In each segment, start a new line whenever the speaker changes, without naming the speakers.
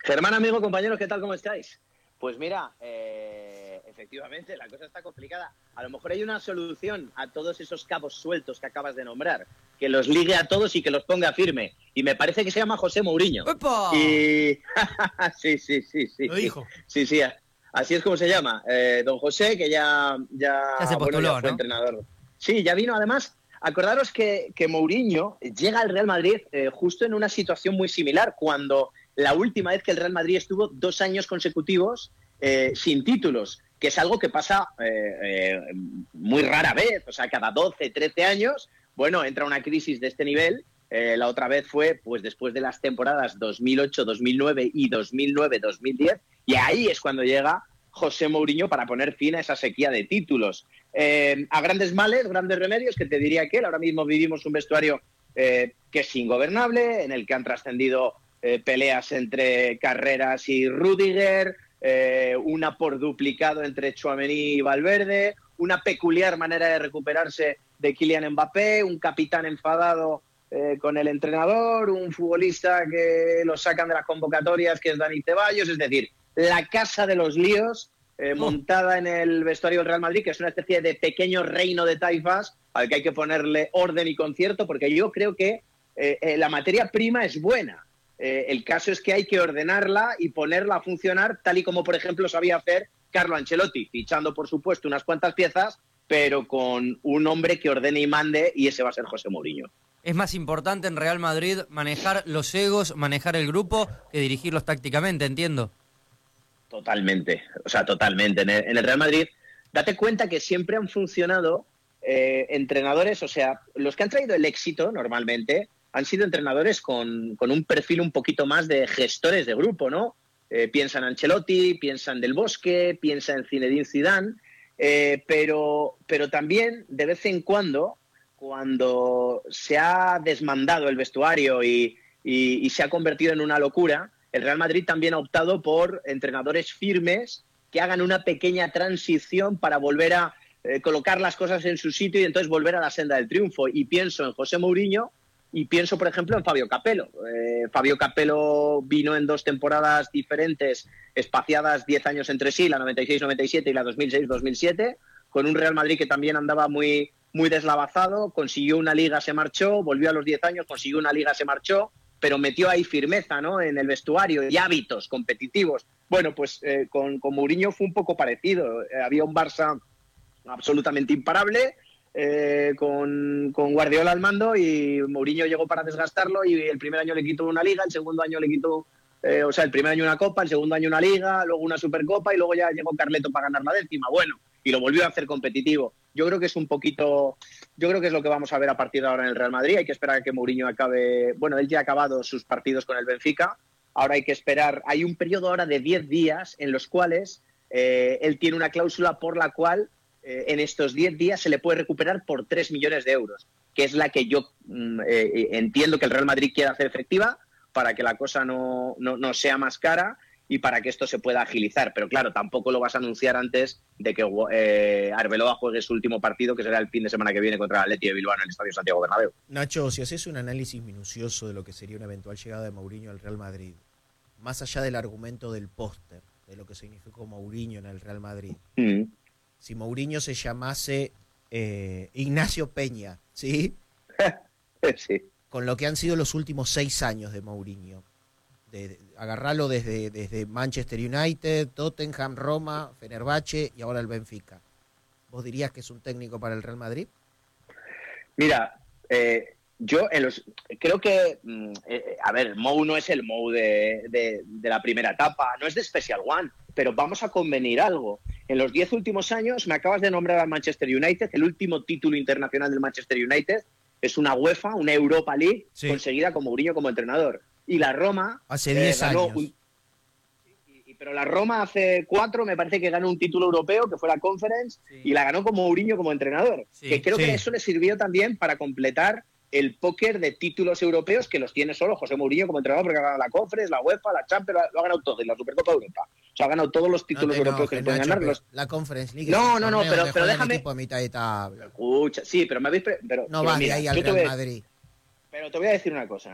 Germán, amigo, compañeros, ¿qué tal? ¿Cómo estáis? Pues mira, efectivamente, la cosa está complicada. A lo mejor hay una solución a todos esos cabos sueltos que acabas de nombrar, que los ligue a todos y que los ponga firme. Y me parece que se llama José Mourinho.
¡Epa!
Y... sí.
Lo dijo.
Sí, así es como se llama. Don José, que ya
se postuló,
ya fue
¿no?
entrenador. Sí, ya vino. Además, acordaros que Mourinho llega al Real Madrid justo en una situación muy similar, cuando la última vez que el Real Madrid estuvo 2 años consecutivos sin títulos, que es algo que pasa muy rara vez, o sea, cada 12, 13 años, bueno, entra una crisis de este nivel. La otra vez fue pues después de las temporadas 2008-2009 y 2009-2010, y ahí es cuando llega José Mourinho para poner fin a esa sequía de títulos. A grandes males, grandes remedios, que te diría que ahora mismo vivimos un vestuario que es ingobernable, en el que han trascendido peleas entre Carreras y Rüdiger, una por duplicado entre Tchouaméni y Valverde, una peculiar manera de recuperarse de Kylian Mbappé, un capitán enfadado con el entrenador, un futbolista que lo sacan de las convocatorias, que es Dani Ceballos. Es decir, la casa de los líos montada en el vestuario del Real Madrid, que es una especie de pequeño reino de taifas al que hay que ponerle orden y concierto, porque yo creo que la materia prima es buena. El caso es que hay que ordenarla y ponerla a funcionar tal y como, por ejemplo, sabía hacer Carlo Ancelotti, fichando, por supuesto, unas cuantas piezas, pero con un hombre que ordene y mande, y ese va a ser José Mourinho.
Es más importante en Real Madrid manejar los egos, manejar el grupo, que dirigirlos tácticamente, entiendo.
Totalmente, o sea, totalmente. En el Real Madrid, date cuenta que siempre han funcionado entrenadores, o sea, los que han traído el éxito normalmente han sido entrenadores con un perfil un poquito más de gestores de grupo, ¿no? Piensa en Ancelotti, piensa en Del Bosque, piensa en Zinedine Zidane, pero también de vez en cuando se ha desmandado el vestuario y se ha convertido en una locura, el Real Madrid también ha optado por entrenadores firmes que hagan una pequeña transición para volver a colocar las cosas en su sitio y entonces volver a la senda del triunfo. Y pienso en José Mourinho y pienso, por ejemplo, en Fabio Capello. Fabio Capello vino en 2 temporadas diferentes, espaciadas 10 años entre sí, la 96-97 y la 2006-2007, con un Real Madrid que también andaba muy deslavazado, consiguió una liga, se marchó, volvió a los 10 años, consiguió una liga, se marchó, pero metió ahí firmeza, ¿no?, en el vestuario y hábitos competitivos. Bueno, pues con Mourinho fue un poco parecido. Había un Barça absolutamente imparable, con Guardiola al mando, y Mourinho llegó para desgastarlo, y el primer año le quitó una liga, el segundo año le quitó, el primer año una copa, el segundo año una liga, luego una supercopa, y luego ya llegó Carleto para ganar la 10ª. Bueno, y lo volvió a hacer competitivo. Yo creo que es lo que vamos a ver a partir de ahora en el Real Madrid. Hay que esperar a que Mourinho acabe, bueno, él ya ha acabado sus partidos con el Benfica, ahora hay que esperar, hay un periodo ahora de 10 días en los cuales él tiene una cláusula por la cual en estos 10 días se le puede recuperar por 3 millones de euros, que es la que yo entiendo que el Real Madrid quiere hacer efectiva para que la cosa no sea más cara y para que esto se pueda agilizar. Pero claro, tampoco lo vas a anunciar antes de que Arbeloa juegue su último partido, que será el fin de semana que viene contra el Athletic de Bilbao en el Estadio Santiago Bernabéu.
Nacho, si haces un análisis minucioso de lo que sería una eventual llegada de Mourinho al Real Madrid, más allá del argumento del póster, de lo que significó Mourinho en el Real Madrid, si Mourinho se llamase Ignacio Peña, ¿sí?
Sí.
Con lo que han sido los últimos 6 años de Mourinho, de agarrarlo desde Manchester United, Tottenham, Roma, Fenerbahce y ahora el Benfica, ¿vos dirías que es un técnico para el Real Madrid?
Mira, yo creo que, Mou no es el Mou de la primera etapa, no es de Special One, pero vamos a convenir algo. En los 10 últimos años me acabas de nombrar al Manchester United. El último título internacional del Manchester United es una UEFA, una Europa League, sí, conseguida con Mourinho como entrenador. Y la Roma
hace 10 años.
Pero la Roma hace 4 me parece que ganó un título europeo, que fue la Conference, sí, y la ganó con Mourinho como entrenador. Sí, que creo que eso le sirvió también para completar el póker de títulos europeos que los tiene solo José Mourinho como entrenador, porque ha ganado la Conference, la UEFA, la Champions, lo ha ganado todo, y la Supercopa de Europa. O sea, ha ganado todos los títulos europeos que le pueden ganar.
La Conference League.
No, pero déjame.
Equipo a mitad de tabla.
Escucha, sí, pero me habéis.
No vas de ahí al Real Madrid.
Pero te voy a decir una cosa.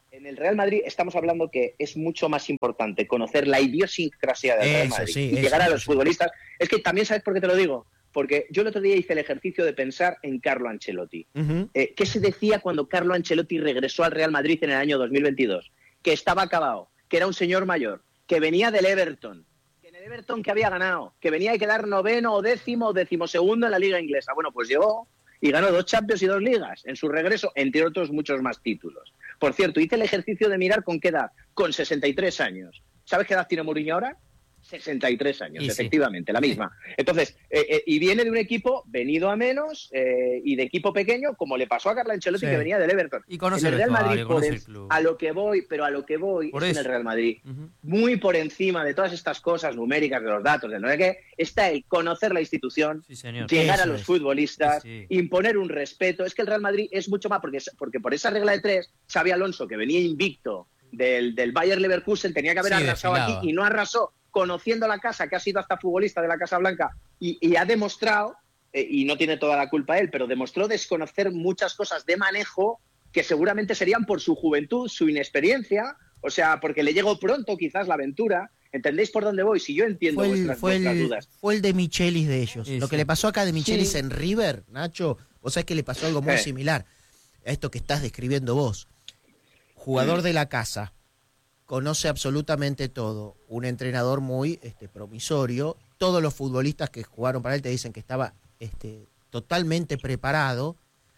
En el Real Madrid estamos hablando que es mucho más importante conocer la idiosincrasia del Real Madrid y llegar a los futbolistas. Es que también, ¿sabes por qué te lo digo? Porque yo el otro día hice el ejercicio de pensar en Carlo Ancelotti. ¿Qué se decía cuando Carlo Ancelotti regresó al Real Madrid en el año 2022? Que estaba acabado, que era un señor mayor, que venía del Everton, que en el Everton que había ganado, que venía a quedar 9º o 10º o 12º en la liga inglesa. Bueno, pues llegó y ganó 2 Champions y 2 ligas en su regreso, entre otros muchos más títulos. Por cierto, hice el ejercicio de mirar con qué edad, con 63 años. ¿Sabes qué edad tiene Mourinho ahora? 63 años, y efectivamente, la misma. Entonces, y viene de un equipo venido a menos y de equipo pequeño, como le pasó a Carlo Ancelotti, que venía del Everton.
Y conoce
en el Real Madrid,
el club.
a lo que voy es en el Real Madrid. Muy por encima de todas estas cosas numéricas, de los datos, de no sé qué, está el conocer la institución, llegar a los futbolistas, imponer un respeto. Es que el Real Madrid es mucho más, porque por esa regla de 3, Xabi Alonso, que venía invicto del Bayer Leverkusen, tenía que haber arrasado aquí y no arrasó, conociendo la casa, que ha sido hasta futbolista de la Casa Blanca, y ha demostrado, y no tiene toda la culpa él, pero demostró desconocer muchas cosas de manejo que seguramente serían por su juventud, su inexperiencia, o sea, porque le llegó pronto quizás la aventura. ¿Entendéis por dónde voy? Si yo entiendo vuestras dudas.
Fue el de Michelis de ellos. Lo que le pasó acá de Michelis en River, Nacho, vos sabés que le pasó algo muy similar a esto que estás describiendo vos. Jugador de la casa, conoce absolutamente todo, un entrenador muy promisorio, todos los futbolistas que jugaron para él te dicen que estaba totalmente preparado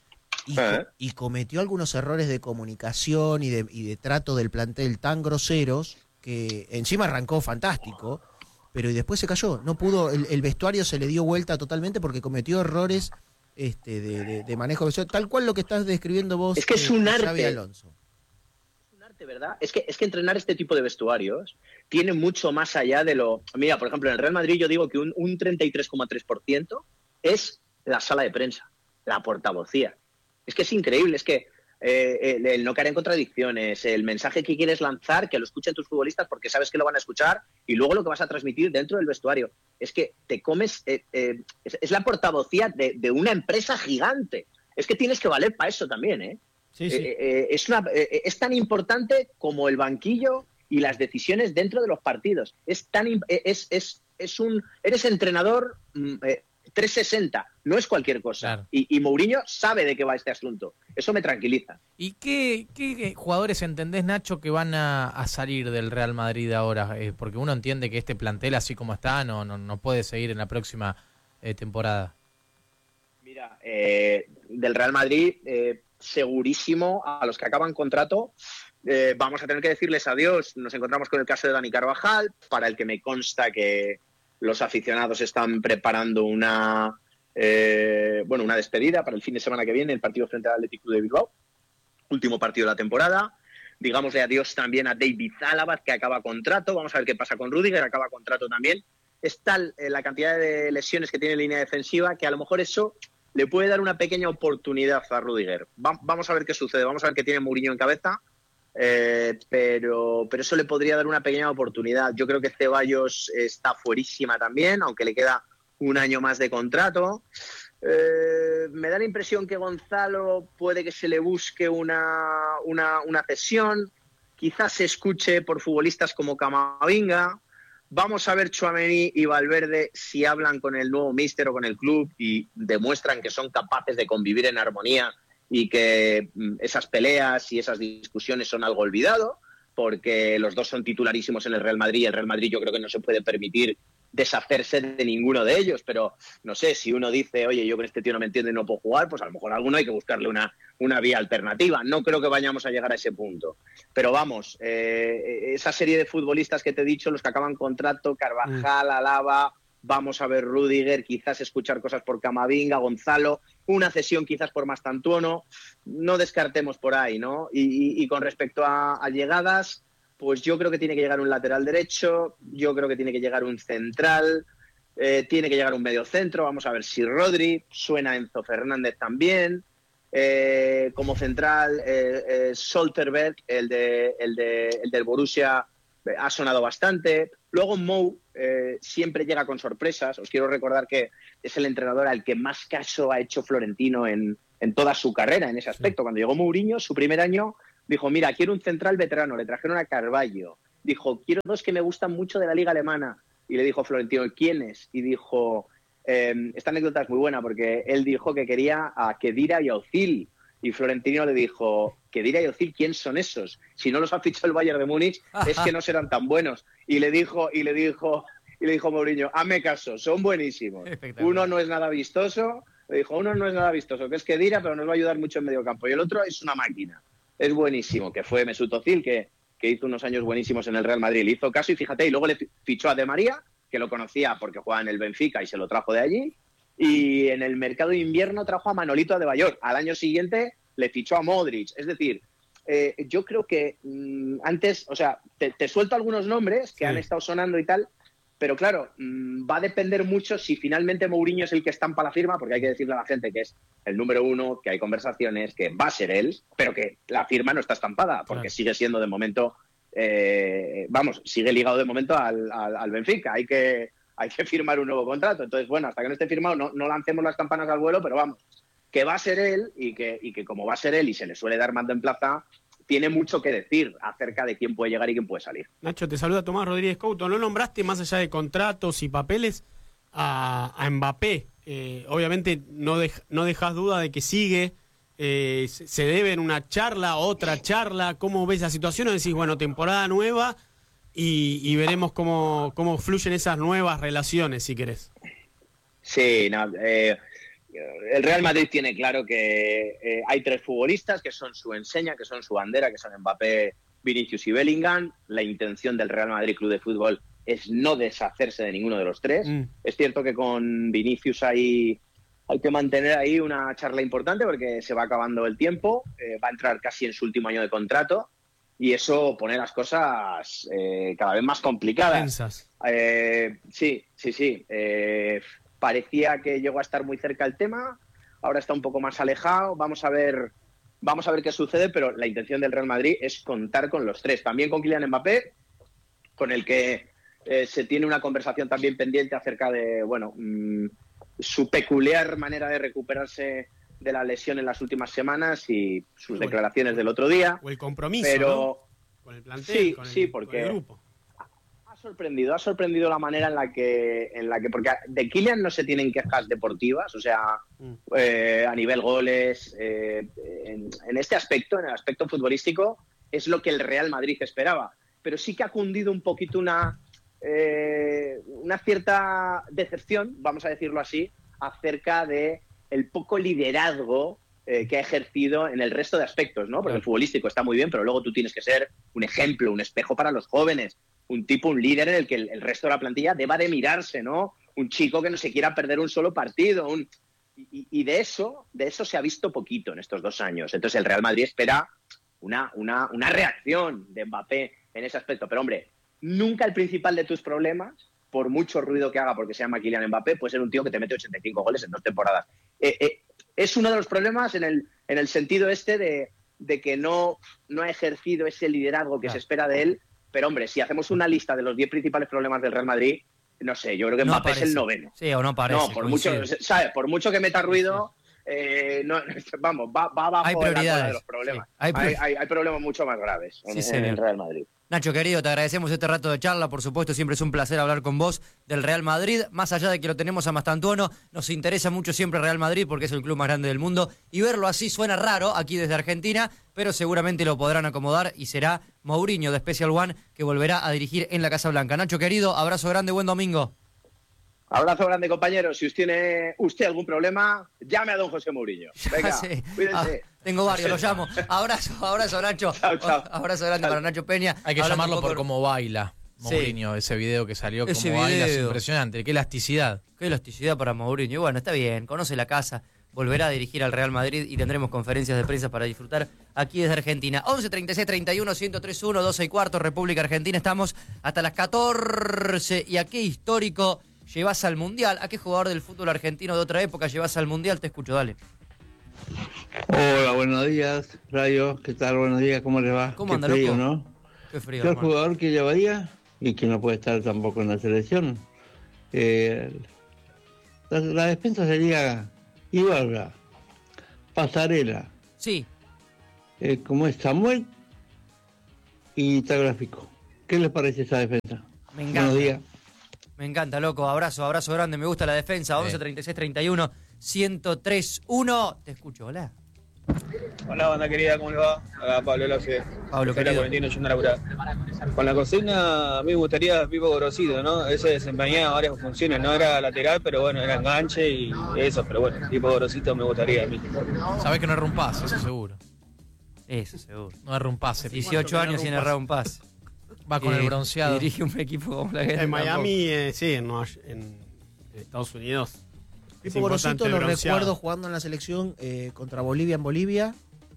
y cometió algunos errores de comunicación y de trato del plantel tan groseros que encima arrancó fantástico, pero y después se cayó, no pudo, el vestuario se le dio vuelta totalmente porque cometió errores de manejo, tal cual lo que estás describiendo vos.
Es que es un arte.
Xabi Alonso.
¿Verdad? Es que entrenar este tipo de vestuarios tiene mucho más allá de lo... Mira, por ejemplo, en el Real Madrid yo digo que un 33,3% es la sala de prensa, la portavocía. Es que es increíble, es que el no caer en contradicciones, el mensaje que quieres lanzar, que lo escuchen tus futbolistas porque sabes que lo van a escuchar, y luego lo que vas a transmitir dentro del vestuario. Es que te comes... es la portavocía de una empresa gigante. Es que tienes que valer para eso también, ¿eh?
Sí.
Es tan importante como el banquillo y las decisiones dentro de los partidos. Eres entrenador 360, no es cualquier cosa.
Claro.
Y Mourinho sabe de qué va este asunto. Eso me tranquiliza.
¿Y qué jugadores entendés, Nacho, que van a salir del Real Madrid ahora? Porque uno entiende que este plantel, así como está, no puede seguir en la próxima temporada.
Mira, del Real Madrid... segurísimo a los que acaban contrato vamos a tener que decirles adiós. Nos encontramos con el caso de Dani Carvajal, para el que me consta que los aficionados están preparando una despedida para el fin de semana que viene, el partido frente al Athletic Club de Bilbao, último partido de la temporada. Digámosle adiós también a David Zalabaz, que acaba contrato. Vamos a ver qué pasa con Rüdiger, acaba contrato también. Es tal la cantidad de lesiones que tiene en línea defensiva que a lo mejor eso le puede dar una pequeña oportunidad a Rüdiger. Vamos a ver qué sucede, vamos a ver qué tiene Mourinho en cabeza, pero eso le podría dar una pequeña oportunidad. Yo creo que Ceballos está fuerísima también, aunque le queda un año más de contrato. Me da la impresión que Gonzalo puede que se le busque una cesión, quizás se escuche por futbolistas como Camavinga. Vamos a ver Tchouaméni y Valverde si hablan con el nuevo míster o con el club y demuestran que son capaces de convivir en armonía y que esas peleas y esas discusiones son algo olvidado, porque los dos son titularísimos en el Real Madrid y el Real Madrid yo creo que no se puede permitir deshacerse de ninguno de ellos, pero no sé, si uno dice, oye, yo con este tío no me entiendo y no puedo jugar, pues a lo mejor a alguno hay que buscarle una vía alternativa. No creo que vayamos a llegar a ese punto. Pero vamos, esa serie de futbolistas que te he dicho, los que acaban contrato, Carvajal, Alaba, vamos a ver Rüdiger, quizás escuchar cosas por Camavinga, Gonzalo, una cesión quizás por Mastantuono, no descartemos por ahí, ¿no? Y con respecto a llegadas, pues yo creo que tiene que llegar un lateral derecho, yo creo que tiene que llegar un central, tiene que llegar un mediocentro, vamos a ver si Rodri, suena Enzo Fernández también, como central Solterberg, el del Borussia, ha sonado bastante. Luego Mou siempre llega con sorpresas. Os quiero recordar que es el entrenador al que más caso ha hecho Florentino en toda su carrera en ese aspecto. Sí. Cuando llegó Mourinho, su primer año Dijo, mira, quiero un central veterano, le trajeron a Carvalho. Dijo, quiero 2 que me gustan mucho de la liga alemana. Y le dijo Florentino, ¿quiénes? Y dijo, esta anécdota es muy buena porque él dijo que quería a Khedira y a Özil. Y Florentino le dijo, Khedira y Özil, ¿quién son esos? Si no los ha fichado el Bayern de Múnich, es que no serán tan buenos. Y le dijo Mourinho, hazme caso, son buenísimos. Uno no es nada vistoso, le dijo, uno no es nada vistoso, que es Khedira, pero nos va a ayudar mucho en medio campo. Y el otro es una máquina, es buenísimo, que fue Mesut Özil, que hizo unos años buenísimos en el Real Madrid. Le hizo caso y fíjate, y luego le fichó a Di María, que lo conocía porque jugaba en el Benfica y se lo trajo de allí. Y en el mercado de invierno trajo a Manolito Adebayor. Al año siguiente le fichó a Modric. Es decir, yo creo que antes, o sea, te suelto algunos nombres que han estado sonando y tal, pero claro, va a depender mucho si finalmente Mourinho es el que estampa la firma, porque hay que decirle a la gente que es el número 1, que hay conversaciones, que va a ser él, pero que la firma no está estampada, porque sigue siendo de momento, sigue ligado de momento al Benfica. Hay que firmar un nuevo contrato. Entonces, bueno, hasta que no esté firmado no lancemos las campanas al vuelo, pero vamos, que va a ser él y que como va a ser él y se le suele dar mando en plaza, tiene mucho que decir acerca de quién puede llegar y quién puede salir.
Nacho, te saluda Tomás Rodríguez Couto. ¿No nombraste, más allá de contratos y papeles, a Mbappé? Obviamente no dejas duda de que sigue. Se debe en una charla, otra charla. ¿Cómo ves la situación? ¿O decís, bueno, temporada nueva y veremos cómo fluyen esas nuevas relaciones, si querés?
Sí, no, el Real Madrid tiene claro que hay 3 futbolistas que son su enseña, que son su bandera, que son Mbappé, Vinicius y Bellingham. La intención del Real Madrid Club de Fútbol es no deshacerse de ninguno de los 3. Es cierto que con Vinicius hay que mantener ahí una charla importante porque se va acabando el tiempo, va a entrar casi en su último año de contrato y eso pone las cosas cada vez más complicadas. Sí. Parecía que llegó a estar muy cerca el tema, ahora está un poco más alejado. Vamos a ver qué sucede, pero la intención del Real Madrid es contar con los 3. También con Kylian Mbappé, con el que se tiene una conversación también pendiente acerca de, su peculiar manera de recuperarse de la lesión en las últimas semanas y sus declaraciones del otro día.
O el compromiso,
pero,
¿no? Con el plantel,
porque
con el grupo.
Ha sorprendido la manera en la que porque de Kylian no se tienen quejas deportivas, o sea, a nivel goles, en este aspecto, en el aspecto futbolístico, es lo que el Real Madrid esperaba, pero sí que ha cundido un poquito una cierta decepción, vamos a decirlo así, acerca de el poco liderazgo que ha ejercido en el resto de aspectos, ¿no? Porque el futbolístico está muy bien, pero luego tú tienes que ser un ejemplo, un espejo para los jóvenes, un líder en el que el resto de la plantilla deba de mirarse, ¿no? Un chico que no se quiera perder un solo partido. Y de eso se ha visto poquito en estos 2 años. Entonces el Real Madrid espera una reacción de Mbappé en ese aspecto. Pero, hombre, nunca el principal de tus problemas, por mucho ruido que haga porque se llama Kylian Mbappé, puede ser un tío que te mete 85 goles en 2 temporadas. Es uno de los problemas en el sentido de que no ha ejercido ese liderazgo que se espera de él. Pero, hombre, si hacemos una lista de los 10 principales problemas del Real Madrid, no sé, yo creo que Mbappé es el 9º.
Sí, o no parece.
No, por mucho que meta ruido, va abajo de la cola de los problemas. Sí. Hay problemas mucho más graves en el Real Madrid.
Nacho, querido, te agradecemos este rato de charla. Por supuesto, siempre es un placer hablar con vos del Real Madrid. Más allá de que lo tenemos a Mastantuono, nos interesa mucho siempre Real Madrid porque es el club más grande del mundo. Y verlo así suena raro aquí desde Argentina, pero seguramente lo podrán acomodar y será Mourinho de Special One que volverá a dirigir en la Casa Blanca. Nacho, querido, abrazo grande, buen domingo.
Abrazo grande, compañero. Si tiene usted algún problema, llame a don José Mourinho. Venga, cuídense.
Tengo varios, lo llamo. Abrazo, Nacho.
Chao.
Abrazo grande para Nacho Peña.
Hay que llamarlo por cómo baila Mourinho, ese video que salió, cómo baila, es impresionante. Qué elasticidad. Qué elasticidad para Mourinho. Y bueno, está bien, conoce la casa, volverá a dirigir al Real Madrid y tendremos conferencias de prensa para disfrutar aquí desde Argentina. 11 36 31 1031 12 y cuarto, República Argentina. Estamos hasta las 14. ¿Y a qué histórico llevas al Mundial? ¿A qué jugador del fútbol argentino de otra época llevas al Mundial? Te escucho, dale.
Hola, buenos días, Rayo. ¿Qué tal? Buenos días, ¿cómo les va?
¿Cómo anda,
frío,
loco?
¿no?
Qué frío,
Yo el
hermano.
jugador que llevaría, y que no puede estar tampoco en la selección, la defensa sería Ibarra, Pasarela.
Sí.
Como es Samuel y Tagliafico. ¿Qué les parece esa defensa?
Me encanta. Buenos días. Me encanta, loco. Abrazo grande. Me gusta la defensa. 11 36 31 103-1. Te escucho, hola.
Hola, banda querida, ¿cómo le va? Acá Pablo López.
Pablo, querido.
Yendo a laburar. Con la consigna, a mí me gustaría Pipo Gorosito, ¿no? Ese desempeñaba varias funciones, no era lateral, pero bueno, era enganche y eso, pero bueno, Pipo Gorosito me gustaría a mí.
Sabés que no erra un pase, eso seguro.
Eso seguro.
No erra un pase.
18 años sin errar un pase.
Va con el bronceado.
Dirige un equipo como la gente.
En Miami, sí, en Estados Unidos.
Pipo Gorosito lo recuerdo jugando en la selección contra Bolivia en Bolivia,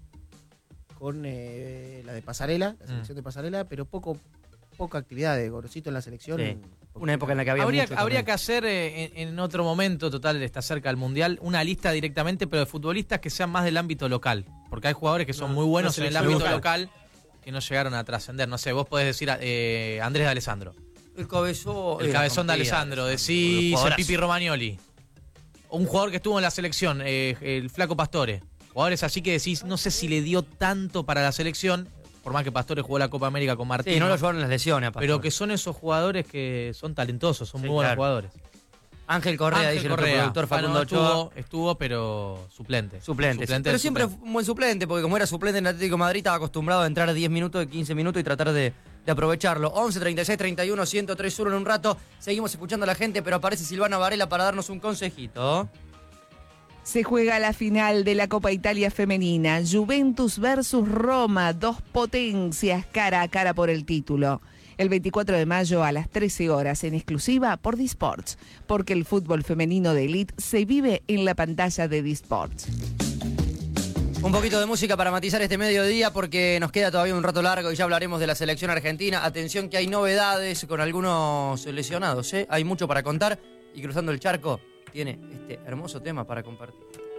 con la de Pasarela, la selección de Pasarela, pero poca actividad de Gorosito en la selección.
Sí. Una época en la que habría
que hacer en otro momento, total, está cerca del Mundial, una lista directamente, pero de futbolistas que sean más del ámbito local. Porque hay jugadores que son muy buenos en el ámbito local que no llegaron a trascender. No sé, vos podés decir Andrés de Alessandro.
El
cabezón de Alessandro, decís el Pipi Romagnoli. Un jugador que estuvo en la selección, el Flaco Pastore. Jugadores así que decís, no sé si le dio tanto para la selección, por más que Pastore jugó la Copa América con Martín.
Sí, no lo llevaron las lesiones, Pastore.
Pero que son esos jugadores que son talentosos, son muy buenos jugadores.
Ángel Correa, dice nuestro productor Facundo Ochoa.
Estuvo, pero suplente.
Pero siempre fue un buen suplente, porque como era suplente en el Atlético de Madrid, estaba acostumbrado a entrar 10 minutos, 15 minutos y tratar de aprovecharlo. 11 36 31 103-1 en un rato. Seguimos escuchando a la gente, pero aparece Silvana Varela para darnos un consejito.
Se juega la final de la Copa Italia femenina. Juventus versus Roma, dos potencias cara a cara por el título. El 24 de mayo a las 13 horas en exclusiva por Disports, porque el fútbol femenino de élite se vive en la pantalla de Disports.
Un poquito de música para matizar este mediodía porque nos queda todavía un rato largo y ya hablaremos de la selección argentina. Atención que hay novedades con algunos lesionados, ¿eh? Hay mucho para contar y Cruzando el Charco tiene este hermoso tema para compartir.